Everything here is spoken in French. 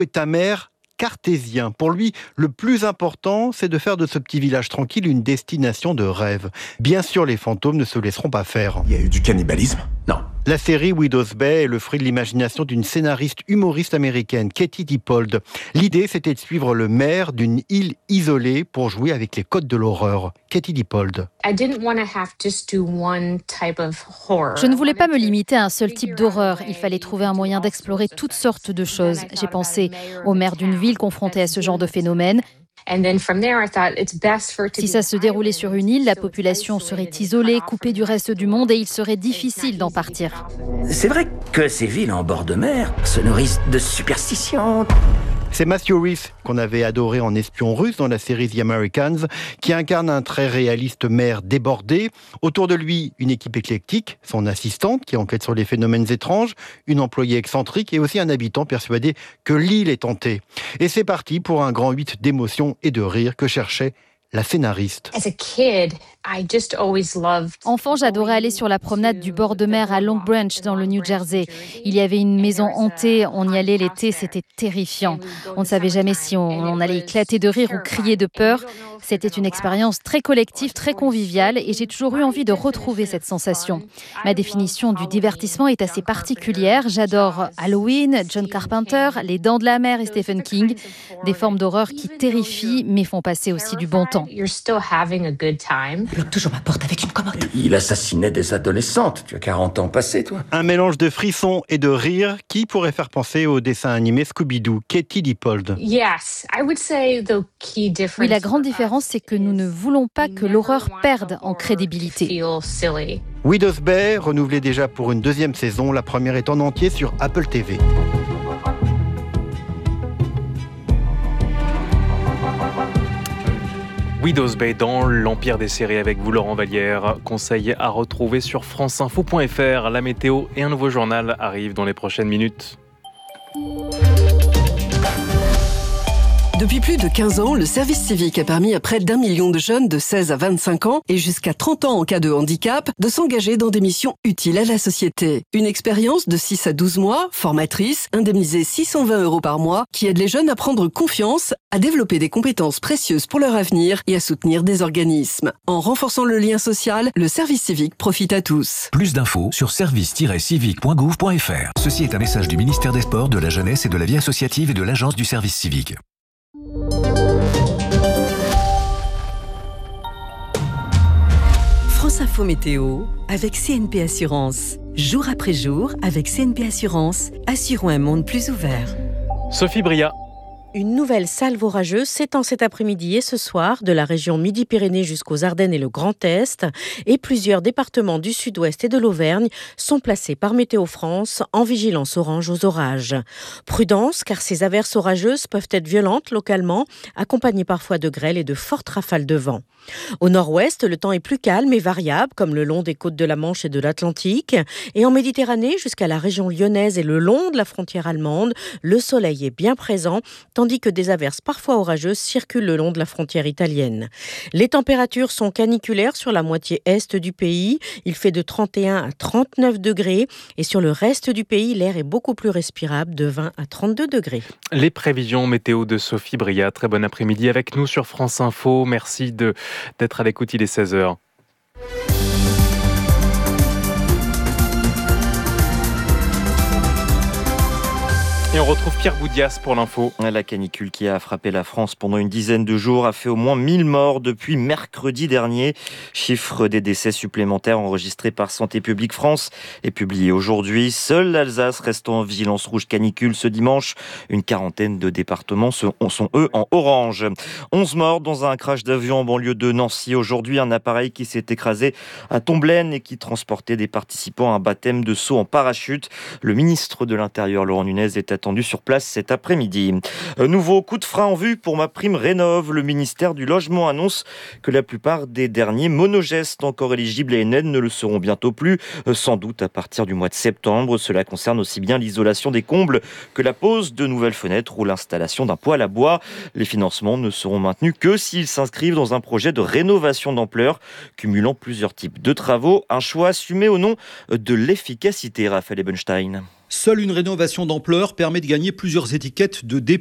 est un maire cartésien. Pour lui, le plus important, c'est de faire de ce petit village tranquille une destination de rêve. Bien sûr, les fantômes ne se laisseront pas faire. Il y a eu du cannibalisme ? Non. La série Widow's Bay est le fruit de l'imagination d'une scénariste humoriste américaine, Katie Dippold. L'idée, c'était de suivre le maire d'une île isolée pour jouer avec les codes de l'horreur. Katie Dippold. Je ne voulais pas me limiter à un seul type d'horreur. Il fallait trouver un moyen d'explorer toutes sortes de choses. J'ai pensé au maire d'une ville confrontée à ce genre de phénomène. Si ça se déroulait sur une île, la population serait isolée, coupée du reste du monde et il serait difficile d'en partir. C'est vrai que ces villes en bord de mer se nourrissent de superstitions. C'est Matthew Rhys, qu'on avait adoré en espion russe dans la série The Americans, qui incarne un très réaliste maire débordé. Autour de lui, une équipe éclectique, son assistante qui enquête sur les phénomènes étranges, une employée excentrique et aussi un habitant persuadé que l'île est hantée. Et c'est parti pour un grand 8 d'émotion et de rire que cherchait la scénariste. Enfant, j'adorais aller sur la promenade du bord de mer à Long Branch dans le New Jersey. Il y avait une maison hantée, on y allait l'été, c'était terrifiant. On ne savait jamais si on allait éclater de rire ou crier de peur. C'était une expérience très collective, très conviviale et j'ai toujours eu envie de retrouver cette sensation. Ma définition du divertissement est assez particulière. J'adore Halloween, John Carpenter, Les Dents de la Mer et Stephen King. Des formes d'horreur qui terrifient mais font passer aussi du bon temps. Il bloque toujours ma porte avec une commode. Il assassinait des adolescentes. Tu as 40 ans passés, toi. Un mélange de frissons et de rire qui pourrait faire penser au dessin animé Scooby-Doo. Katie Dippold. Oui, la grande différence, c'est que nous ne voulons pas que l'horreur perde en crédibilité. Widow's Bay, renouvelée déjà pour une deuxième saison, la première est en entier sur Apple TV. Widow's Bay dans l'Empire des séries avec vous, Laurent Vallière. Conseil à retrouver sur franceinfo.fr. La météo et un nouveau journal arrivent dans les prochaines minutes. Depuis plus de 15 ans, le service civique a permis à près d'1 million de jeunes de 16 à 25 ans et jusqu'à 30 ans en cas de handicap de s'engager dans des missions utiles à la société. Une expérience de 6 à 12 mois, formatrice, indemnisée 620 € par mois, qui aide les jeunes à prendre confiance, à développer des compétences précieuses pour leur avenir et à soutenir des organismes. En renforçant le lien social, le service civique profite à tous. Plus d'infos sur service-civique.gouv.fr. Ceci est un message du ministère des Sports, de la Jeunesse et de la Vie associative et de l'Agence du service civique. France Info Météo avec CNP Assurance. Jour après jour, avec CNP Assurance, assurons un monde plus ouvert. Sophie Bria. Une nouvelle salve orageuse s'étend cet après-midi et ce soir de la région Midi-Pyrénées jusqu'aux Ardennes et le Grand Est. Et plusieurs départements du Sud-Ouest et de l'Auvergne sont placés par Météo France en vigilance orange aux orages. Prudence, car ces averses orageuses peuvent être violentes localement, accompagnées parfois de grêle et de fortes rafales de vent. Au nord-ouest, le temps est plus calme et variable, comme le long des côtes de la Manche et de l'Atlantique. Et en Méditerranée, jusqu'à la région lyonnaise et le long de la frontière allemande, le soleil est bien présent, tandis que des averses parfois orageuses circulent le long de la frontière italienne. Les températures sont caniculaires sur la moitié est du pays. Il fait de 31 à 39 degrés. Et sur le reste du pays, l'air est beaucoup plus respirable, de 20 à 32 degrés. Les prévisions météo de Sophie Bria. Très bon après-midi avec nous sur France Info. Merci d'être à l'écoute, il est 16h. Et on retrouve Pierre Boudias pour l'info. La canicule qui a frappé la France pendant une dizaine de jours a fait au moins 1000 morts depuis mercredi dernier. Chiffre des décès supplémentaires enregistrés par Santé publique France est publié aujourd'hui. Seule l'Alsace reste en vigilance rouge canicule ce dimanche. Une quarantaine de départements sont eux en orange. 11 morts dans un crash d'avion en banlieue de Nancy aujourd'hui. Un appareil qui s'est écrasé à Tomblaine et qui transportait des participants à un baptême de saut en parachute. Le ministre de l'Intérieur, Laurent Nunez, est attendu sur place cet après-midi. Nouveau coup de frein en vue pour MaPrimeRénov'. Le ministère du Logement annonce que la plupart des derniers monogestes encore éligibles à une aide ne le seront bientôt plus, sans doute à partir du mois de septembre. Cela concerne aussi bien l'isolation des combles que la pose de nouvelles fenêtres ou l'installation d'un poêle à bois. Les financements ne seront maintenus que s'ils s'inscrivent dans un projet de rénovation d'ampleur, cumulant plusieurs types de travaux. Un choix assumé au nom de l'efficacité, Raphaël Ebenstein. Seule une rénovation d'ampleur permet de gagner plusieurs étiquettes de D+.